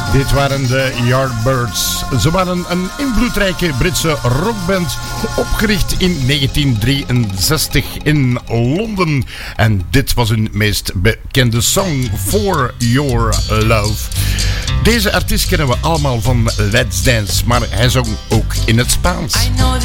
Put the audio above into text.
Dit waren de Yardbirds. Ze waren een invloedrijke Britse rockband, opgericht in 1963 in Londen. En dit was hun meest bekende song, For Your Love. Deze artiest kennen we allemaal van Let's Dance, maar hij zong ook in het Spaans.